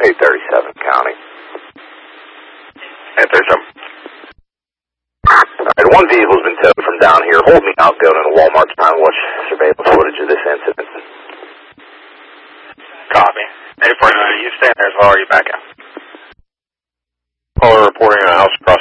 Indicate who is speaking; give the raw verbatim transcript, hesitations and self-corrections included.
Speaker 1: eight thirty-seven County.
Speaker 2: eight thirty-seven.
Speaker 1: Alright, one vehicle's been towed from down here. Hold me out, going into Walmart, trying to watch surveillance footage of this incident.
Speaker 2: Copy. eight forty-nine, you staying there as well, or are you back out?
Speaker 3: Caller reporting a house cross.